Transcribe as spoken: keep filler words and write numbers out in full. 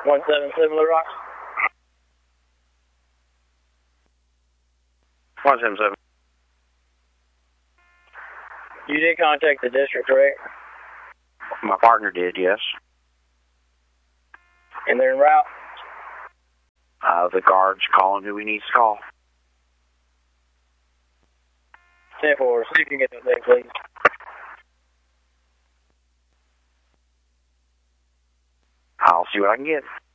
one seven seven Little Rock. one seven seven. You did contact the district, correct? My partner did, yes. And they're en route? Uh, the guard's calling who he needs to call. ten four, see if you can get that there, please. I'll see what I can get.